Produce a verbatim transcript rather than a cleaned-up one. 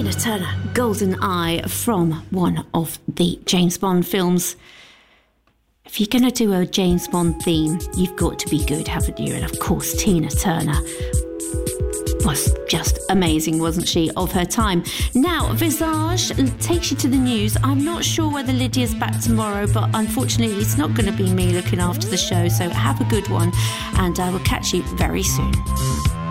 Tina Turner, Golden Eye, from one of the James Bond films. If you're going to do a James Bond theme, you've got to be good, haven't you? And of course, Tina Turner was just amazing, wasn't she, of her time. Now, Visage takes you to the news. I'm not sure whether Lydia's back tomorrow, but unfortunately it's not going to be me looking after the show, so have a good one, and I will catch you very soon.